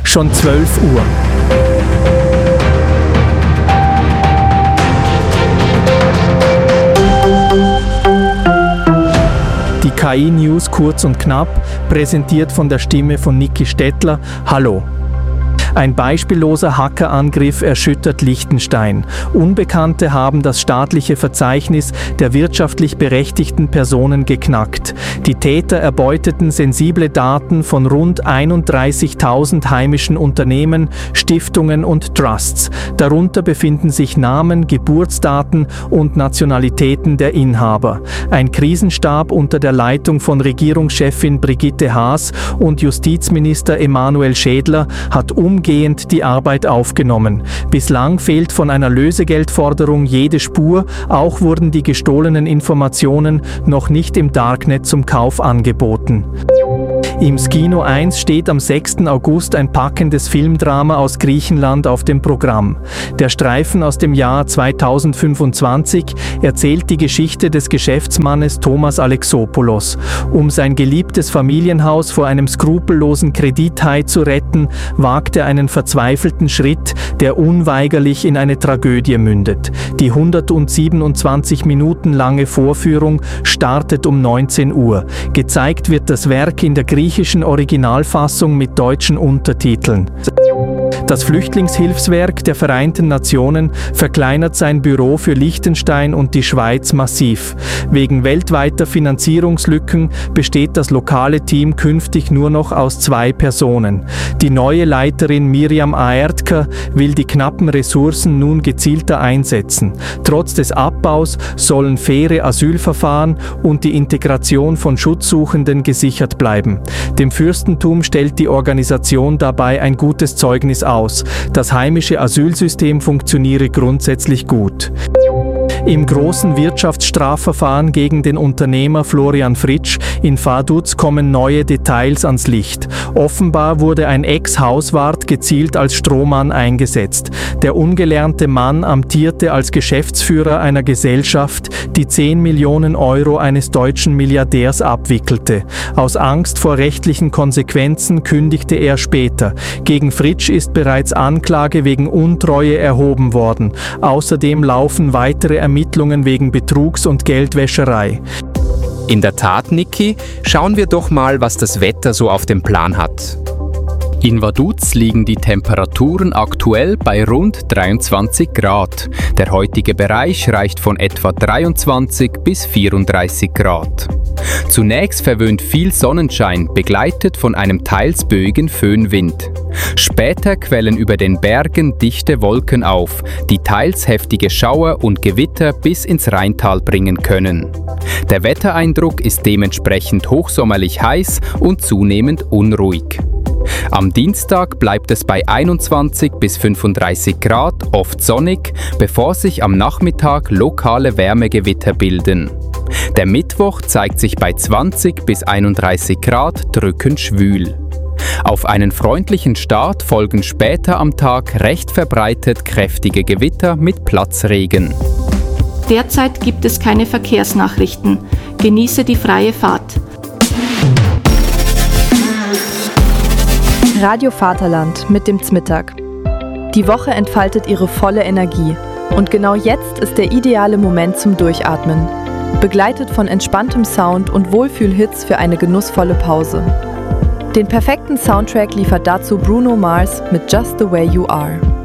schon 12 Uhr. Die KI-News kurz und knapp, präsentiert von der Stimme von Niki Stettler. Hallo. Ein beispielloser Hackerangriff erschüttert Liechtenstein. Unbekannte haben das staatliche Verzeichnis der wirtschaftlich berechtigten Personen geknackt. Die Täter erbeuteten sensible Daten von rund 31.000 heimischen Unternehmen, Stiftungen und Trusts. Darunter befinden sich Namen, Geburtsdaten und Nationalitäten der Inhaber. Ein Krisenstab unter der Leitung von Regierungschefin Brigitte Haas und Justizminister Emanuel Schädler hat umgehend die Arbeit aufgenommen. Bislang fehlt von einer Lösegeldforderung jede Spur, auch wurden die gestohlenen Informationen noch nicht im Darknet zum Kauf angeboten. Im Skino 1 steht am 6. August ein packendes Filmdrama aus Griechenland auf dem Programm. Der Streifen aus dem Jahr 2025 erzählt die Geschichte des Geschäftsmannes Thomas Alexopoulos. Um sein geliebtes Familienhaus vor einem skrupellosen Kredithai zu retten, wagt er einen verzweifelten Schritt, der unweigerlich in eine Tragödie mündet. Die 127 Minuten lange Vorführung startet um 19 Uhr. Gezeigt wird das Werk in der griechischen Originalfassung mit deutschen Untertiteln. Das Flüchtlingshilfswerk der Vereinten Nationen verkleinert sein Büro für Liechtenstein und die Schweiz massiv. Wegen weltweiter Finanzierungslücken besteht das lokale Team künftig nur noch aus 2 Personen. Die neue Leiterin Miriam Aertker will die knappen Ressourcen nun gezielter einsetzen. Trotz des Abbaus sollen faire Asylverfahren und die Integration von Schutzsuchenden gesichert bleiben. Dem Fürstentum stellt die Organisation dabei ein gutes Zeugnis aus. Das heimische Asylsystem funktioniere grundsätzlich gut. Im großen Wirtschaftsstrafverfahren gegen den Unternehmer Florian Fritsch in Vaduz kommen neue Details ans Licht. Offenbar wurde ein Ex-Hauswart gezielt als Strohmann eingesetzt. Der ungelernte Mann amtierte als Geschäftsführer einer Gesellschaft, die 10 Millionen Euro eines deutschen Milliardärs abwickelte. Aus Angst vor rechtlichen Konsequenzen kündigte er später. Gegen Fritsch ist bereits Anklage wegen Untreue erhoben worden. Außerdem laufen weitere Ermittlungen wegen Betrugs und Geldwäscherei. In der Tat, Niki, schauen wir doch mal, was das Wetter so auf dem Plan hat. In Vaduz liegen die Temperaturen aktuell bei rund 23 Grad. Der heutige Bereich reicht von etwa 23 bis 34 Grad. Zunächst verwöhnt viel Sonnenschein, begleitet von einem teils böigen Föhnwind. Später quellen über den Bergen dichte Wolken auf, die teils heftige Schauer und Gewitter bis ins Rheintal bringen können. Der Wettereindruck ist dementsprechend hochsommerlich heiß und zunehmend unruhig. Am Dienstag bleibt es bei 21 bis 35 Grad, oft sonnig, bevor sich am Nachmittag lokale Wärmegewitter bilden. Der Mittwoch zeigt sich bei 20 bis 31 Grad drückend schwül. Auf einen freundlichen Start folgen später am Tag recht verbreitet kräftige Gewitter mit Platzregen. Derzeit gibt es keine Verkehrsnachrichten. Genieße die freie Fahrt. Radio Vaterland mit dem Zmittag. Die Woche entfaltet ihre volle Energie. Und genau jetzt ist der ideale Moment zum Durchatmen. Begleitet von entspanntem Sound und Wohlfühlhits für eine genussvolle Pause. Den perfekten Soundtrack liefert dazu Bruno Mars mit Just the Way You Are.